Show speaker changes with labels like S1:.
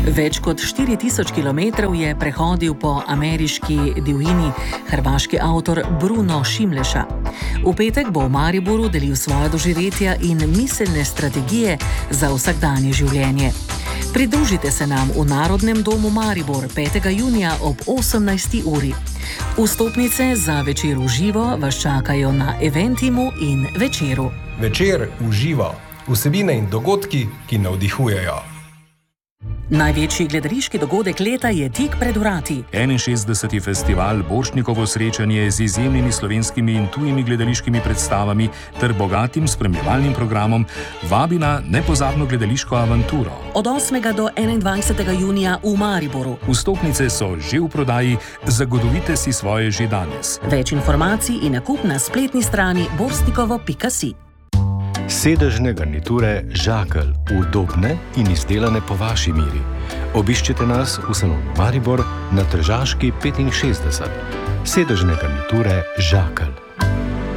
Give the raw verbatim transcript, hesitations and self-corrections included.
S1: Več kot štiri tisoč kilometrov je prehodil po ameriški divjini hrvaški avtor Bruno Šimleša. V petek bo v Mariboru delil svoje doživetja in miselne strategije za vsakdanje življenje. Pridružite se nam v Narodnem domu Maribor petega junija ob osemnajsti uri. Vstopnice za večer v živo vas čakajo na Eventimu in Večeru.
S2: Večer v živo. Vsebine in dogodki, ki navdihujejo.
S1: Največji gledališki dogodek leta je tik pred vrati.
S3: enainšestdeseti festival Borštnikovo srečanje z izjemnimi slovenskimi in tujimi gledališkimi predstavami ter bogatim spremljevalnim programom vabi na nepozabno gledališko avanturo.
S1: Od osmega do enaindvajsetega junija v Mariboru.
S3: Vstopnice so že v prodaji, zagotovite si svoje že danes.
S1: Več informacij in nakup na spletni strani borštnikovo pika si.
S4: Sedežne garniture Žakelj, udobne in izdelane po vaši miri. Obiščite nas v salonu Maribor na Tržaški petinšestdeset. Sedežne garniture Žakelj.